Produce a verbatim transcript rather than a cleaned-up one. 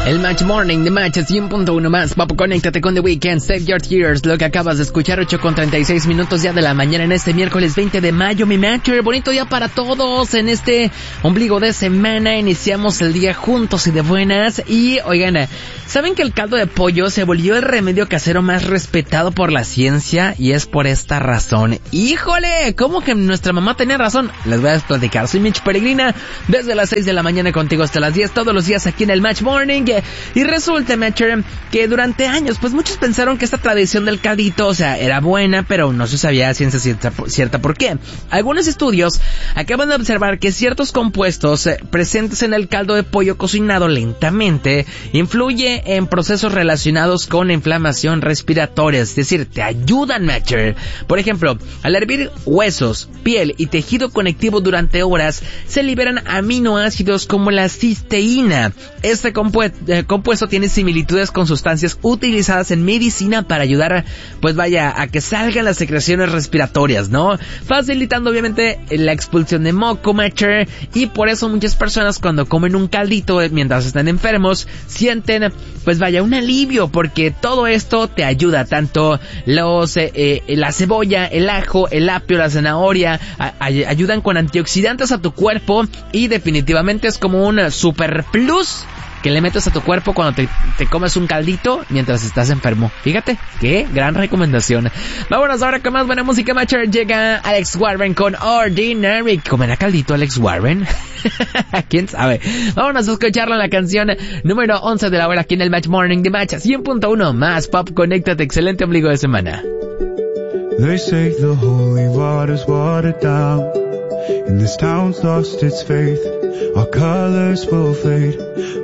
El Match Morning de Match cien punto uno más. Papu, conéctate con The Weeknd, Save Your Tears. Lo que acabas de escuchar, ocho con treinta y seis minutos ya de la mañana en este miércoles veinte de mayo. Mi Matcher, bonito día para todos. En este ombligo de semana iniciamos el día juntos y de buenas. Y, oigan, ¿saben que el caldo de pollo se volvió el remedio casero más respetado por la ciencia? Y es por esta razón. ¡Híjole! ¿Cómo que nuestra mamá tenía razón? Les voy a platicar. Soy Mitch Peregrina, desde las seis de la mañana contigo hasta las diez, todos los días aquí en el Match Morning. Y resulta, Matcher, que durante años, pues muchos pensaron que esta tradición del caldito, o sea, era buena, pero no se sabía a ciencia cierta, cierta por qué. Algunos estudios acaban de observar que ciertos compuestos eh, presentes en el caldo de pollo cocinado lentamente influye en procesos relacionados con inflamación respiratoria, es decir, te ayudan, Matcher. Por ejemplo, al hervir huesos, piel y tejido conectivo durante horas, se liberan aminoácidos como la cisteína. Este compuesto El compuesto tiene similitudes con sustancias utilizadas en medicina para ayudar, pues vaya, a que salgan las secreciones respiratorias, ¿no? Facilitando obviamente la expulsión de moco, Matcher, y por eso muchas personas cuando comen un caldito mientras están enfermos, sienten, pues vaya, un alivio, porque todo esto te ayuda, tanto los, eh, eh, la cebolla, el ajo, el apio, la zanahoria, a, a, ayudan con antioxidantes a tu cuerpo y definitivamente es como un super plus que le metes a tu cuerpo cuando te, te comes un caldito mientras estás enfermo. Fíjate, qué gran recomendación. Vámonos ahora con más buena música, Matcher. Llega Alex Warren con Ordinary. ¿Comerá caldito Alex Warren? ¿Quién sabe? Vámonos a escucharla en la canción número once de la hora aquí en el Match Morning de Match cien punto uno más Pop. Conéctate, excelente ombligo de semana. They say the holy water's watered down, and this town's lost its faith. Our colors will fade,